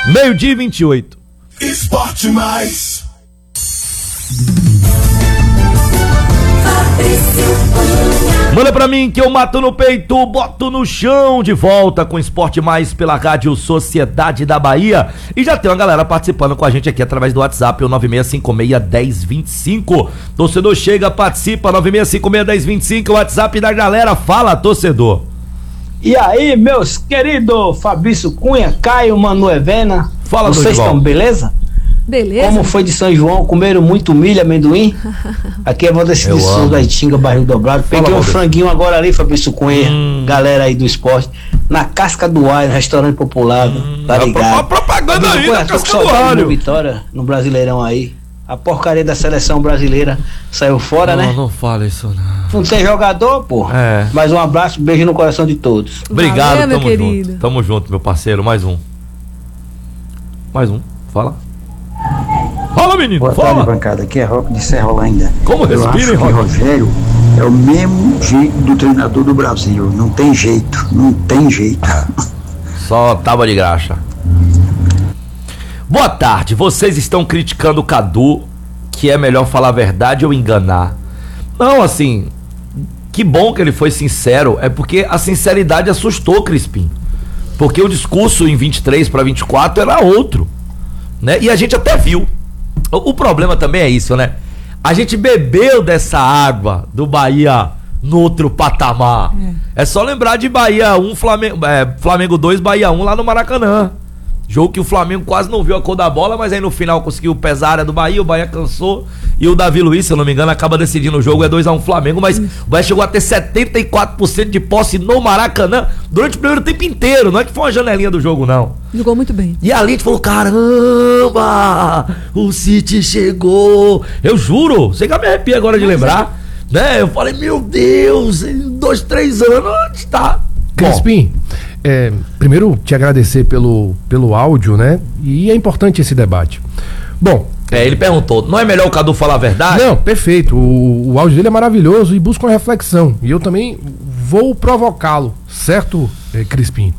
12h28. Esporte Mais. Manda pra mim que eu mato no peito, boto no chão. De volta com Esporte Mais pela Rádio Sociedade da Bahia. E já tem uma galera participando com a gente aqui através do WhatsApp, o 96561025. Torcedor chega, participa, 96561025, o WhatsApp da galera. Fala, torcedor. E aí, meus queridos Fabrício Cunha, Caio, Manu Evena. Fala, vocês estão beleza? Beleza. Como foi de São João? Comeram muito milho, amendoim? Aqui é Valdeci de Souza da Itinga, barril dobrado. Peguei um franguinho agora ali, Fabrício Cunha, galera aí do esporte, na Casca do Alho, no restaurante popular, tá ligado? Propaganda aí na Casca do Alho. Vitória no Brasileirão aí. A porcaria da seleção brasileira saiu fora, né? Não fala isso não. Não tem jogador, pô. É. Mais um abraço, beijo no coração de todos. Obrigado, Valeu, meu tamo querido. junto. Tamo junto, meu parceiro. Mais um. Fala. Fala, menino, Boa fala. tarde, bancada. Aqui é Roque de Serra Holanda. Como Eu respira, acho que Roque? Rogério é o mesmo jeito do treinador do Brasil. Não tem jeito. Só tábua de graxa. Boa tarde, vocês estão criticando o Cadu, que é melhor falar a verdade ou enganar. Não, assim, que bom que ele foi sincero, é porque a sinceridade assustou Crispim. Porque o discurso em 23 para 24 era outro, né? E a gente até viu. O problema também é isso, né? A gente bebeu dessa água do Bahia no outro patamar. É só lembrar de Bahia 1, Flamengo 2, Bahia 1 lá no Maracanã. Jogo que o Flamengo quase não viu a cor da bola, mas aí no final conseguiu pesar a área do Bahia, o Bahia cansou e o Davi Luiz, se eu não me engano, acaba decidindo o jogo, é 2-1 Flamengo, mas o Bahia chegou a ter 74% de posse no Maracanã durante o primeiro tempo inteiro, não é que foi uma janelinha do jogo, não. Jogou muito bem. E ali a gente falou, caramba, o City chegou. Eu juro, você que me arrepia agora de lembrar, né? Eu falei, meu Deus, em 2, 3 anos a gente tá... Crispim, primeiro te agradecer pelo áudio, né? E é importante esse debate. Bom, ele perguntou, não é melhor o Cadu falar a verdade? Não, perfeito. O áudio dele é maravilhoso e busca uma reflexão. E eu também vou provocá-lo, certo, Crispim?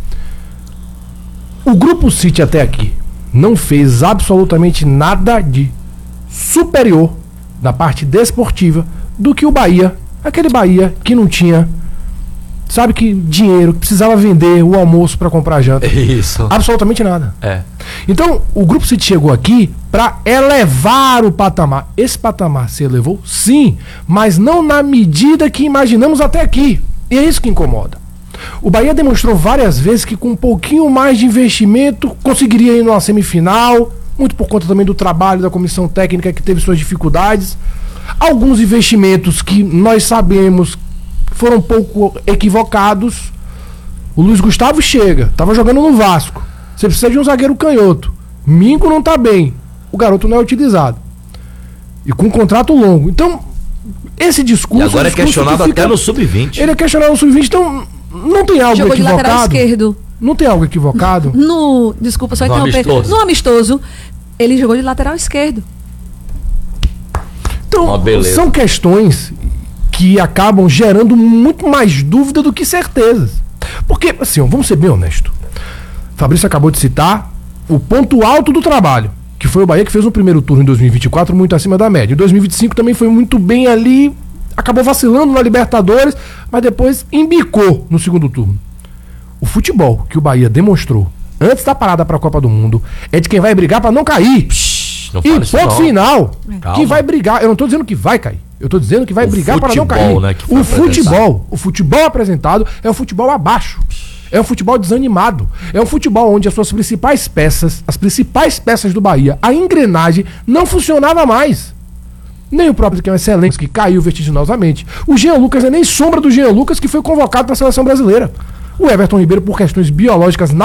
O Grupo City até aqui não fez absolutamente nada de superior na parte desportiva do que o Bahia. Aquele Bahia que não tinha, sabe, que dinheiro, que precisava vender o almoço para comprar janta. Isso. Absolutamente nada. É. Então, o Grupo City chegou aqui para elevar o patamar. Esse patamar se elevou, sim, mas não na medida que imaginamos até aqui. E é isso que incomoda. O Bahia demonstrou várias vezes que com um pouquinho mais de investimento conseguiria ir numa semifinal, muito por conta também do trabalho da comissão técnica que teve suas dificuldades. Alguns investimentos que nós sabemos foram um pouco equivocados. O Luiz Gustavo chega, estava jogando no Vasco. Você precisa de um zagueiro canhoto. Mingo não está bem. O garoto não é utilizado. E com um contrato longo. Então, esse discurso... E agora é questionado até no Sub-20. Ele é questionado no Sub-20, então não tem algo Jogou equivocado. de lateral esquerdo. Não tem algo equivocado? Desculpa, só No interromper. amistoso. No amistoso, ele jogou de lateral esquerdo. Então, são questões que acabam gerando muito mais dúvida do que certezas. Porque, assim, vamos ser bem honestos. Fabrício acabou de citar o ponto alto do trabalho, que foi o Bahia que fez no primeiro turno em 2024 muito acima da média. Em 2025 também foi muito bem ali, acabou vacilando na Libertadores, mas depois embicou no segundo turno. O futebol que o Bahia demonstrou antes da parada para a Copa do Mundo é de quem vai brigar para não cair. Não E ponto final. Calma. Quem vai brigar, eu não tô dizendo que vai cair. Eu tô dizendo que vai brigar para não cair. Né, O futebol apresentado é um futebol abaixo. É um futebol desanimado. É um futebol onde as suas principais peças, as principais peças do Bahia, a engrenagem não funcionava mais. Nem o próprio que é um excelente, que caiu vertiginosamente. O Jean Lucas é nem sombra do Jean Lucas que foi convocado para a seleção brasileira. O Everton Ribeiro, por questões biológicas